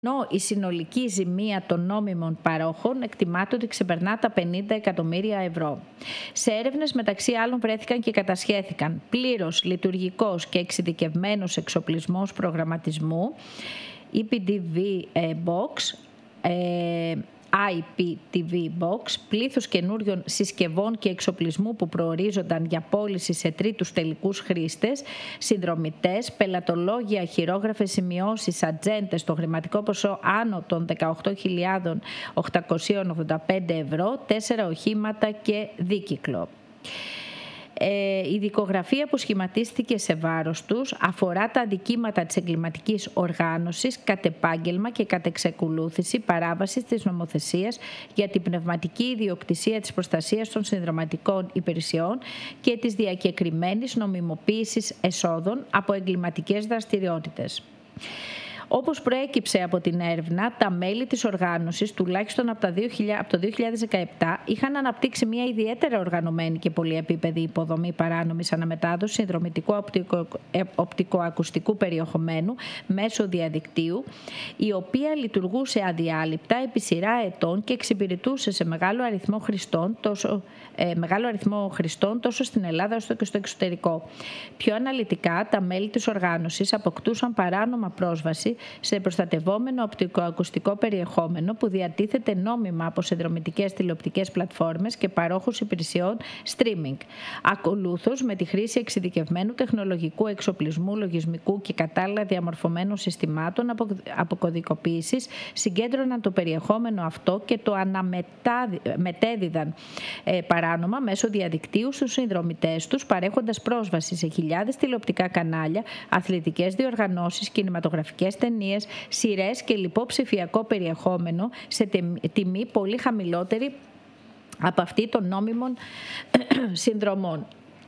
ενώ η συνολική ζημία των νόμιμων παρόχων εκτιμάται ότι ξεπερνά τα 50 εκατομμύρια ευρώ. Σε έρευνες μεταξύ άλλων βρέθηκαν και κατασχέθηκαν πλήρως λειτουργικός και εξειδικευμένος εξοπλισμός προγραμματισμού, EPTV Box, IPTV Box, πλήθος καινούριων συσκευών και εξοπλισμού που προορίζονταν για πώληση σε τρίτους τελικούς χρήστες, συνδρομητές, πελατολόγια, χειρόγραφες σημειώσεις, ατζέντες, το χρηματικό ποσό άνω των 18.885 ευρώ, 4 οχήματα και δίκυκλο. Η δικογραφία που σχηματίστηκε σε βάρος τους αφορά τα αντικείμενα της εγκληματικής οργάνωσης κατ' επάγγελμα και κατ' εξεκολούθηση παράβασης της νομοθεσίας για την πνευματική ιδιοκτησία της προστασίας των συνδροματικών υπηρεσιών και της διακεκριμένης νομιμοποίησης εσόδων από εγκληματικές δραστηριότητες. Όπως προέκυψε από την έρευνα, τα μέλη της οργάνωσης, τουλάχιστον από το 2017, είχαν αναπτύξει μια ιδιαίτερα οργανωμένη και πολυεπίπεδη υποδομή παράνομης αναμετάδοσης συνδρομητικού οπτικοακουστικού περιεχομένου μέσω διαδικτύου, η οποία λειτουργούσε αδιάλειπτα επί σειρά ετών και εξυπηρετούσε σε μεγάλο αριθμό χρηστών τόσο στην Ελλάδα όσο και στο εξωτερικό. Πιο αναλυτικά, τα μέλη της οργάνωσης αποκτούσαν παράνομα πρόσβαση σε προστατευόμενο οπτικοακουστικό περιεχόμενο που διατίθεται νόμιμα από συνδρομητικές τηλεοπτικές πλατφόρμες και παρόχους υπηρεσιών streaming. Ακολούθως, με τη χρήση εξειδικευμένου τεχνολογικού εξοπλισμού, λογισμικού και κατάλληλα διαμορφωμένων συστημάτων αποκωδικοποίησης, συγκέντρωναν το περιεχόμενο αυτό και το μετέδιδαν παράνομα μέσω διαδικτύου στους συνδρομητές τους, παρέχοντας πρόσβαση σε χιλιάδες τηλεοπτικά κανάλια, αθλητικές διοργανώσεις, κινηματογραφικές ταινίες, σειρές και λοιπό ψηφιακό περιεχόμενο σε τιμή πολύ χαμηλότερη από αυτή των νόμιμων συνδρομών.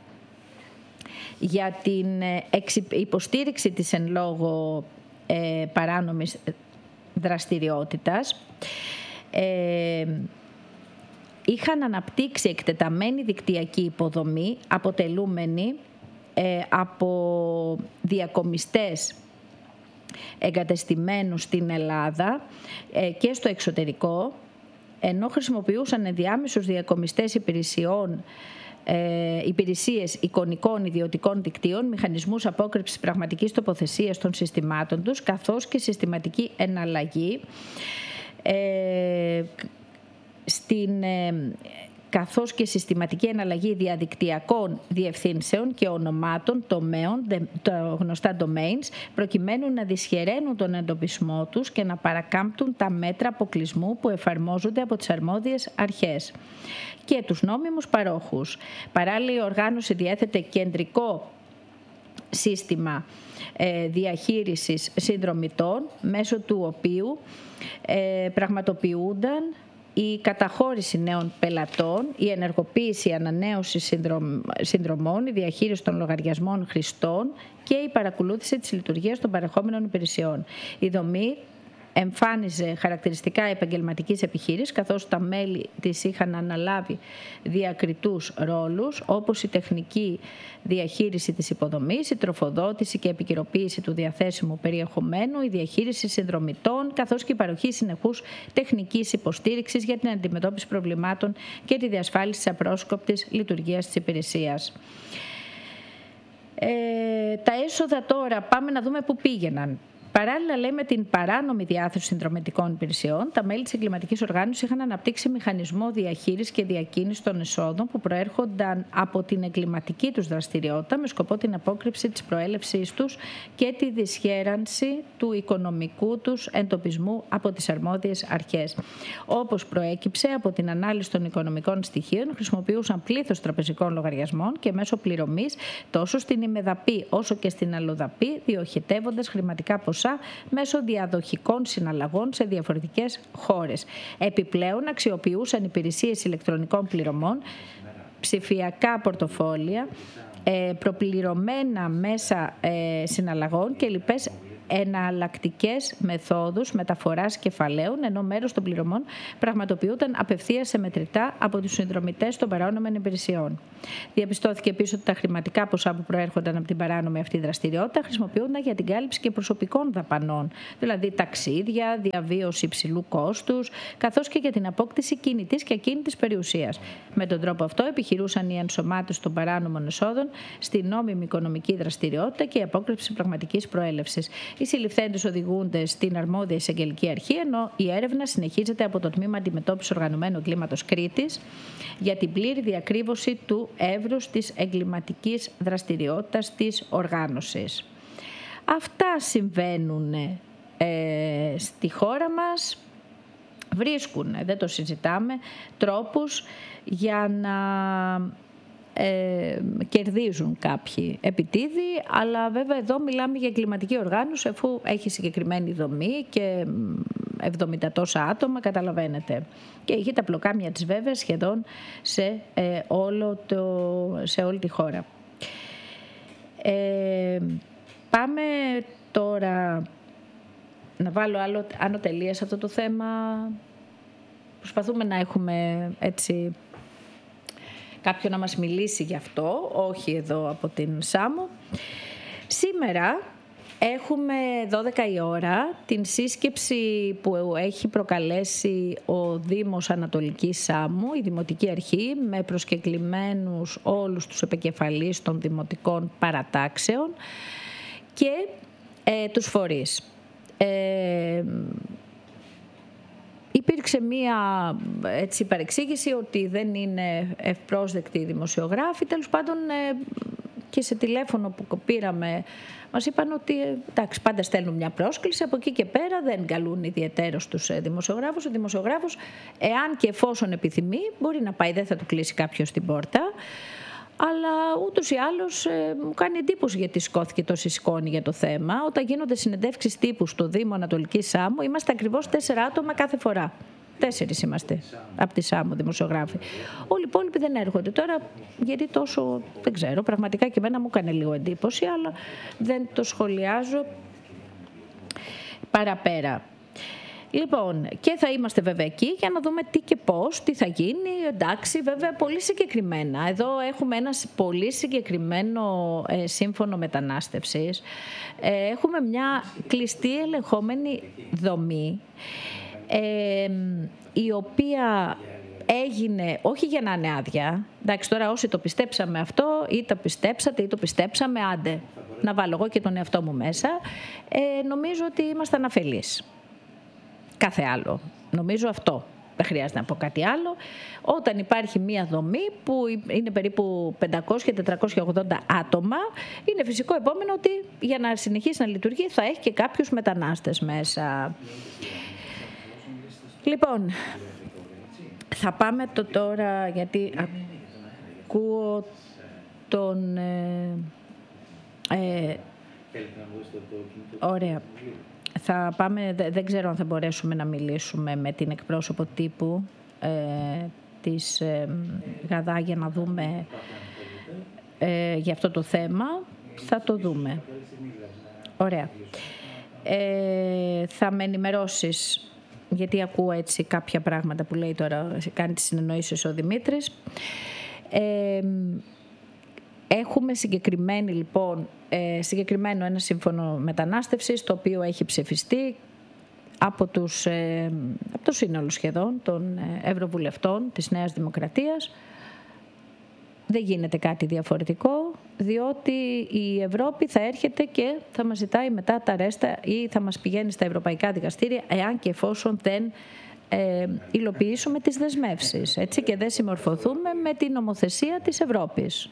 Για την υποστήριξη της εν λόγω παράνομης δραστηριότητας, είχαν αναπτύξει εκτεταμένη δικτυακή υποδομή αποτελούμενη από διακομιστές εγκατεστημένους στην Ελλάδα και στο εξωτερικό, ενώ χρησιμοποιούσαν ενδιάμεσους διακομιστές υπηρεσίες εικονικών ιδιωτικών δικτύων, μηχανισμούς απόκρυψης πραγματικής τοποθεσίας των συστημάτων τους, καθώς και συστηματική εναλλαγή καθώς και συστηματική εναλλαγή διαδικτυακών διευθύνσεων και ονομάτων, τομέων, τα γνωστά domains, προκειμένου να δυσχεραίνουν τον εντοπισμό τους και να παρακάμπτουν τα μέτρα αποκλεισμού που εφαρμόζονται από τις αρμόδιες αρχές και τους νόμιμους παρόχους. Παράλληλα, η οργάνωση διέθετε κεντρικό σύστημα διαχείρισης συνδρομητών, μέσω του οποίου πραγματοποιούνταν η καταχώρηση νέων πελατών, η ενεργοποίηση ανανέωση συνδρομών, η διαχείριση των λογαριασμών χρηστών και η παρακολούθηση της λειτουργίας των παρεχόμενων υπηρεσιών. Η δομή εμφάνιζε χαρακτηριστικά επαγγελματικής επιχείρησης, καθώς τα μέλη της είχαν αναλάβει διακριτούς ρόλους, όπως η τεχνική διαχείριση της υποδομής, η τροφοδότηση και επικαιροποίηση του διαθέσιμου περιεχομένου, η διαχείριση συνδρομητών, καθώς και η παροχή συνεχούς τεχνικής υποστήριξης για την αντιμετώπιση προβλημάτων και τη διασφάλιση της απρόσκοπτης λειτουργίας της υπηρεσίας. Τα έσοδα τώρα πάμε να δούμε πού πήγαιναν. Παράλληλα, λέει, με την παράνομη διάθεση συνδρομητικών υπηρεσιών, τα μέλη της εγκληματικής οργάνωσης είχαν αναπτύξει μηχανισμό διαχείρισης και διακίνησης των εσόδων που προέρχονταν από την εγκληματική τους δραστηριότητα με σκοπό την απόκρυψη της προέλευσής τους και τη δυσχέρανση του οικονομικού τους εντοπισμού από τις αρμόδιες αρχές. Όπως προέκυψε από την ανάλυση των οικονομικών στοιχείων, χρησιμοποιούσαν πλήθος τραπεζικών λογαριασμών και μέσω πληρωμής τόσο στην ημεδαπή όσο και στην αλλοδαπή, διοχετεύοντας χρηματικά ποσά μέσω διαδοχικών συναλλαγών σε διαφορετικές χώρες. Επιπλέον, αξιοποιούσαν υπηρεσίες ηλεκτρονικών πληρωμών, ψηφιακά πορτοφόλια, προπληρωμένα μέσα συναλλαγών και λοιπές εναλλακτικές μεθόδους μεταφοράς κεφαλαίων, ενώ μέρος των πληρωμών πραγματοποιούνταν απευθείας σε μετρητά από τους συνδρομητές των παράνομων υπηρεσιών. Διαπιστώθηκε επίσης ότι τα χρηματικά ποσά που προέρχονταν από την παράνομη αυτή δραστηριότητα χρησιμοποιούνταν για την κάλυψη και προσωπικών δαπανών, δηλαδή ταξίδια, διαβίωση υψηλού κόστους, καθώς και για την απόκτηση κινητής και ακίνητης περιουσίας. Με τον τρόπο αυτό επιχειρούσαν η ενσωμάτωση των παράνομων εσόδων στη νόμιμη οικονομική δραστηριότητα και η απόκρυψη πραγματικής προέλευσης. Οι συλληφθέντες οδηγούνται στην αρμόδια εισαγγελική αρχή, ενώ η έρευνα συνεχίζεται από το Τμήμα Αντιμετώπισης Οργανωμένου Εγκλήματος Κρήτης για την πλήρη διακρύβωση του εύρους της εγκληματικής δραστηριότητας της οργάνωσης. Αυτά συμβαίνουν στη χώρα μας. Βρίσκουν, δεν το συζητάμε, τρόπους για να κερδίζουν κάποιοι επιτίδη, αλλά βέβαια εδώ μιλάμε για εγκληματική οργάνωση, αφού έχει συγκεκριμένη δομή και 70 τόσα άτομα, καταλαβαίνετε. Και έχει τα πλοκάμια της βέβαια σχεδόν σε όλη τη χώρα. Πάμε τώρα να βάλω άνω τελεία σε αυτό το θέμα. Προσπαθούμε να έχουμε έτσι κάποιον να μας μιλήσει γι' αυτό, όχι εδώ από την Σάμο. Σήμερα έχουμε 12 η ώρα την σύσκεψη που έχει προκαλέσει ο Δήμος Ανατολικής Σάμου, η Δημοτική Αρχή, με προσκεκλημένους όλους τους επικεφαλείς των δημοτικών παρατάξεων και τους φορείς. Υπήρξε μία παρεξήγηση ότι δεν είναι ευπρόσδεκτοι οι δημοσιογράφοι. Τέλος πάντων, και σε τηλέφωνο που πήραμε μας είπαν ότι εντάξει, πάντα στέλνουν μια πρόσκληση, από εκεί και πέρα δεν καλούν ιδιαιτέρως τους δημοσιογράφους. Ο δημοσιογράφος, εάν και εφόσον επιθυμεί, μπορεί να πάει, δεν θα του κλείσει κάποιος την πόρτα. Αλλά ούτως ή άλλως μου κάνει εντύπωση γιατί σηκώθηκε τόση σκόνη για το θέμα. Όταν γίνονται συνεντεύξεις τύπου στο Δήμο Ανατολικής Σάμου, είμαστε ακριβώς 4 άτομα κάθε φορά. 4 είμαστε από τη Σάμου δημοσιογράφοι. Όλοι οι υπόλοιποι δεν έρχονται. Τώρα, γιατί τόσο, δεν ξέρω, πραγματικά και εμένα μου έκανε λίγο εντύπωση, αλλά δεν το σχολιάζω παραπέρα. Λοιπόν, και θα είμαστε βέβαια εκεί για να δούμε τι και πώς, τι θα γίνει. Εντάξει, βέβαια πολύ συγκεκριμένα. Εδώ έχουμε ένα πολύ συγκεκριμένο σύμφωνο μετανάστευσης. Έχουμε μια κλειστή ελεγχόμενη δομή, η οποία έγινε όχι για να είναι άδεια. Εντάξει, τώρα όσοι το πιστέψαμε αυτό, ή το πιστέψατε ή το πιστέψαμε, άντε, να βάλω εγώ και τον εαυτό μου μέσα, νομίζω ότι ήμασταν αφελείς. Κάθε άλλο. Νομίζω αυτό. Δεν χρειάζεται να πω κάτι άλλο. Όταν υπάρχει μία δομή που είναι περίπου 500-480 άτομα, είναι φυσικό επόμενο ότι για να συνεχίσει να λειτουργεί θα έχει και κάποιους μετανάστες μέσα. Λοιπόν, θα πάμε τώρα, γιατί ακούω τον... ωραία. Θα πάμε, δεν ξέρω αν θα μπορέσουμε να μιλήσουμε με την εκπρόσωπο τύπου της Γαδά για να δούμε για αυτό το θέμα. Θα το δούμε. Ωραία. Θα με ενημερώσεις, γιατί ακούω έτσι κάποια πράγματα που λέει τώρα, κάνει τις συνεννοήσεις ο Δημήτρης. Έχουμε συγκεκριμένο ένα σύμφωνο μετανάστευσης, το οποίο έχει ψηφιστεί από το σύνολο σχεδόν των ευρωβουλευτών της Νέας Δημοκρατίας. Δεν γίνεται κάτι διαφορετικό, διότι η Ευρώπη θα έρχεται και θα μας ζητάει μετά τα ρέστα ή θα μας πηγαίνει στα ευρωπαϊκά δικαστήρια, εάν και εφόσον δεν υλοποιήσουμε τις δεσμεύσεις, έτσι, και δεν συμμορφωθούμε με την νομοθεσία της Ευρώπης.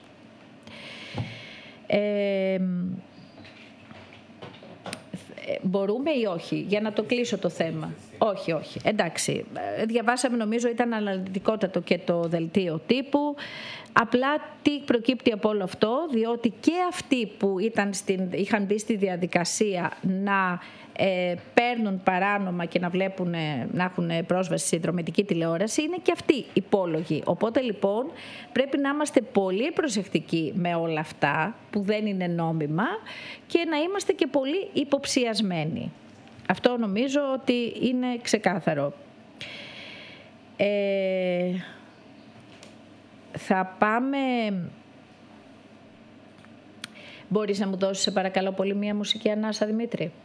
Μπορούμε ή όχι, για να το κλείσω το θέμα? Όχι. Εντάξει, διαβάσαμε, νομίζω ήταν αναλυτικότατο και το δελτίο τύπου. Απλά τι προκύπτει από όλο αυτό, διότι και αυτοί που είχαν μπει στη διαδικασία να παίρνουν παράνομα και να έχουν πρόσβαση στη συνδρομητική τηλεόραση, είναι και αυτοί υπόλογοι. Οπότε λοιπόν πρέπει να είμαστε πολύ προσεκτικοί με όλα αυτά που δεν είναι νόμιμα και να είμαστε και πολύ υποψιασμένοι λανθασμένη. Αυτό νομίζω ότι είναι ξεκάθαρο. Θα πάμε... Μπορείς να μου δώσεις, σε παρακαλώ πολύ, μία μουσική ανάσα, Δημήτρη?